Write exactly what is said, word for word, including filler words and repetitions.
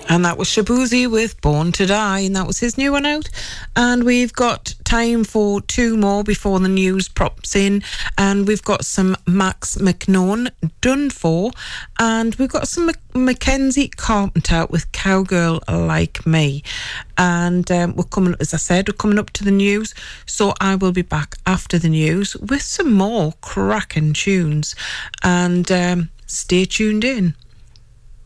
And that was Shabuzi with Born to Die, and that was his new one out. And we've got time for two more before the news props in. And we've got some Max McNaughton, Done For. And we've got some Mac- Mackenzie Carpenter with Cowgirl Like Me. And um, we're coming, as I said, we're coming up to the news. So I will be back after the news with some more cracking tunes. And um, stay tuned in.